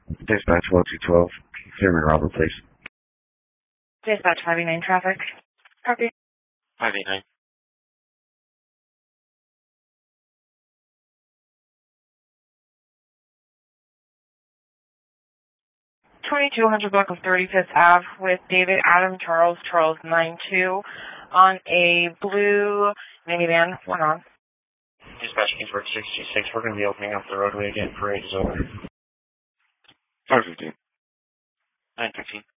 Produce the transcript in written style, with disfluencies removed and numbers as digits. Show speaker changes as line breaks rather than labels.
Dispatch 1212. Clear me, Robert, please.
Dispatch 589 traffic. Copy.
589.
2200 block of 35th Ave with David Adam Charles 92 on a blue minivan. One on.
Dispatch Kingsburg 626. We're going to be opening up the roadway again. Parade is over.
515.
915.